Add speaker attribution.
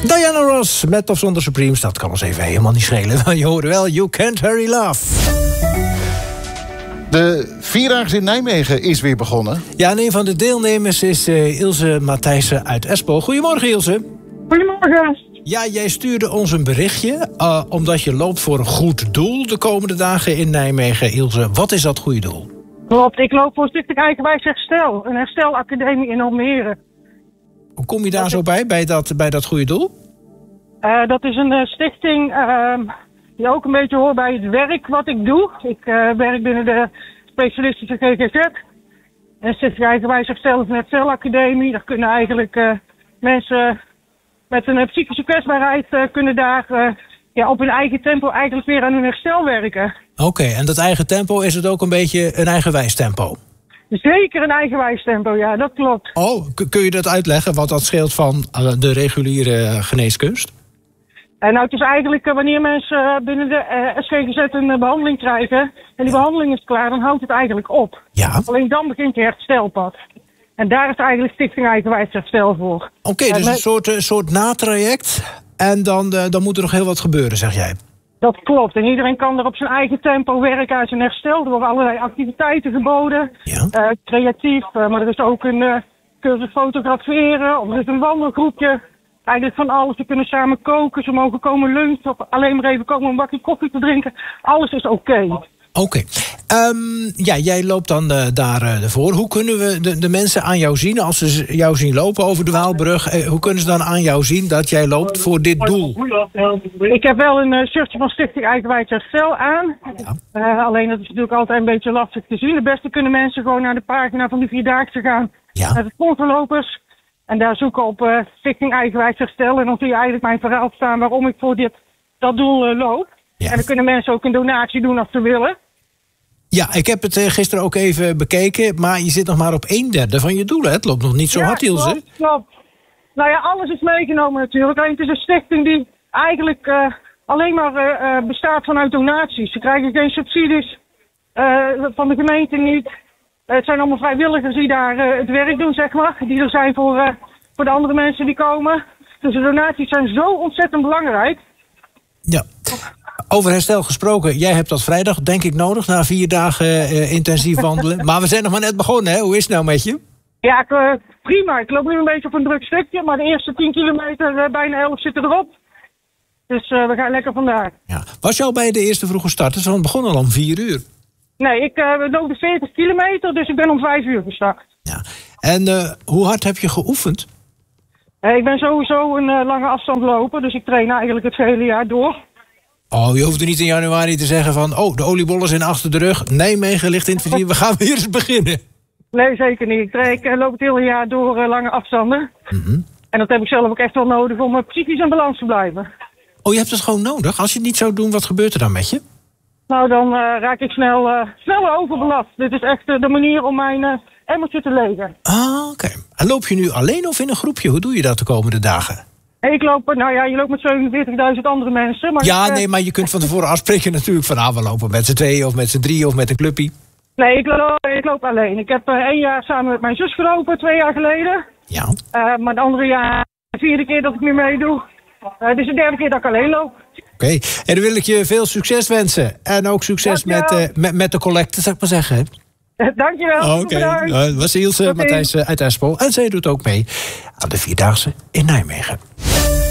Speaker 1: Diana Ross, met of zonder Supremes, dat kan ons even helemaal niet schelen. Je hoorde wel, You Can't Hurry Love.
Speaker 2: De Vierdaagse in Nijmegen is weer begonnen.
Speaker 1: Ja, en een van de deelnemers is Ilse Matthijssen uit Espoo. Goedemorgen, Ilse.
Speaker 3: Goedemorgen.
Speaker 1: Ja, jij stuurde ons een berichtje, omdat je loopt voor een goed doel de komende dagen in Nijmegen. Ilse, wat is dat goede doel?
Speaker 3: Klopt, ik loop voor Stichting Eigenwijs Herstel, een herstelacademie in Almere.
Speaker 1: Hoe kom je daar zo bij dat goede doel?
Speaker 3: Dat is een stichting die ook een beetje hoort bij het werk wat ik doe. Ik werk binnen de specialistische GGZ. En Stichting Eigenwijs Herstel is een herstelacademie. Daar kunnen eigenlijk mensen met een psychische kwetsbaarheid kunnen daar op hun eigen tempo eigenlijk weer aan hun herstel werken.
Speaker 1: Oké, en dat eigen tempo, is het ook een beetje een eigenwijs tempo?
Speaker 3: Zeker een eigenwijs tempo, ja, dat klopt.
Speaker 1: Oh, kun je dat uitleggen, wat dat scheelt van de reguliere geneeskunst?
Speaker 3: Nou, het is eigenlijk wanneer mensen binnen de SGGZ een behandeling krijgen en die behandeling is klaar, dan houdt het eigenlijk op.
Speaker 1: Ja.
Speaker 3: Alleen dan begint je herstelpad. En daar is eigenlijk Stichting Eigenwijs Herstel voor.
Speaker 1: Oké, dus een soort natraject en dan moet er nog heel wat gebeuren, zeg jij?
Speaker 3: Dat klopt. En iedereen kan er op zijn eigen tempo werken uit zijn herstel. Er worden allerlei activiteiten geboden.
Speaker 1: Ja.
Speaker 3: Creatief, maar er is ook een cursus fotograferen. Of er is een wandelgroepje. Eigenlijk van alles. Ze kunnen samen koken. Ze mogen komen lunchen. Of alleen maar even komen om een bakje koffie te drinken. Alles is oké.
Speaker 1: Oké. Ja, jij loopt dan daarvoor. Hoe kunnen we de mensen aan jou zien als ze jou zien lopen over de Waalbrug? Hoe kunnen ze dan aan jou zien dat jij loopt voor dit doel?
Speaker 3: Ik heb wel een shirtje van Stichting Eigenwijs Herstel aan. Ja. Alleen dat is natuurlijk altijd een beetje lastig te zien. Het beste kunnen mensen gewoon naar de pagina van de Vierdaagse gaan.
Speaker 1: Ja.
Speaker 3: Naar de sponsorlopers. En daar zoeken op Stichting Eigenwijs Herstel. En dan zie je eigenlijk mijn verhaal staan waarom ik voor dat doel loop. Ja. En dan kunnen mensen ook een donatie doen als ze willen.
Speaker 1: Ja, ik heb het gisteren ook even bekeken, maar je zit nog maar op 1/3 van je doelen. Het loopt nog niet zo hard, Ilse.
Speaker 3: Klopt. Nou ja, alles is meegenomen natuurlijk. Alleen het is een stichting die eigenlijk alleen maar bestaat vanuit donaties. Ze krijgen geen subsidies van de gemeente niet. Het zijn allemaal vrijwilligers die daar het werk doen, zeg maar. Die er zijn voor de andere mensen die komen. Dus de donaties zijn zo ontzettend belangrijk.
Speaker 1: Ja. Over herstel gesproken, jij hebt dat vrijdag denk ik nodig na 4 dagen intensief wandelen. Maar we zijn nog maar net begonnen, hè? Hoe is het nou met je?
Speaker 3: Ja, prima. Ik loop nu een beetje op een druk stukje, maar de eerste 10 kilometer, bijna 11 zitten erop. Dus we gaan lekker vandaag.
Speaker 1: Ja. Was je al bij de eerste vroege starters? Want het begon al om 4 uur.
Speaker 3: Nee, ik loop de 40 kilometer, dus ik ben om 5 uur gestart.
Speaker 1: Ja. En hoe hard heb je geoefend?
Speaker 3: Ik ben sowieso een lange afstand loper, dus ik train eigenlijk het hele jaar door.
Speaker 1: Oh, je hoeft er niet in januari te zeggen van... oh, de oliebollen zijn achter de rug. Nijmegen ligt in het vizier. We gaan weer eens beginnen.
Speaker 3: Nee, zeker niet. Ik loop het hele jaar door lange afstanden.
Speaker 1: Mm-hmm.
Speaker 3: En dat heb ik zelf ook echt wel nodig om psychisch in balans te blijven.
Speaker 1: Oh, je hebt het gewoon nodig? Als je het niet zou doen, wat gebeurt er dan met je?
Speaker 3: Nou, dan raak ik sneller overbelast. Dit is echt de manier om mijn emmertje te legen.
Speaker 1: Ah, oké. En loop je nu alleen of in een groepje? Hoe doe je dat de komende dagen?
Speaker 3: Ik loop, je loopt met 47.000 andere mensen. Maar
Speaker 1: nee, maar je kunt van tevoren afspreken natuurlijk van... we lopen met z'n 2 of met z'n 3 of met een clubpie.
Speaker 3: Nee, ik loop alleen. Ik heb 1 jaar samen met mijn zus gelopen, 2 jaar geleden.
Speaker 1: Ja.
Speaker 3: Maar het andere jaar, de 4e keer dat ik nu meedoe. Dit is de 3e keer dat ik alleen loop.
Speaker 1: Oké, en dan wil ik je veel succes wensen. En ook succes met de collecte, zou ik maar zeggen.
Speaker 3: Dankjewel.
Speaker 1: Oké, dat was Ilse Matthijssen uit Espoo. En zij doet ook mee aan de Vierdaagse in Nijmegen.